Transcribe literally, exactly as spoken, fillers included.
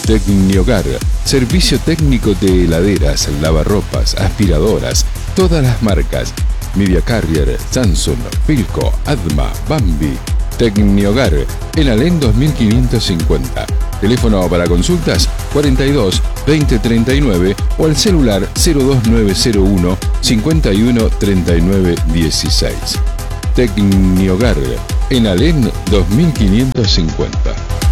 Tecniogar, servicio técnico de heladeras, lavarropas, aspiradoras, todas las marcas. Media Carrier, Samsung, Philco, Adma, Bambi. Tecniogar, en Alén dos mil quinientos cincuenta. Teléfono para consultas cuarenta y dos, veinte, treinta y nueve o al celular cero dos nueve cero uno, cincuenta y uno, treinta y nueve, dieciséis. Tecniogar, en Alén dos mil quinientos cincuenta.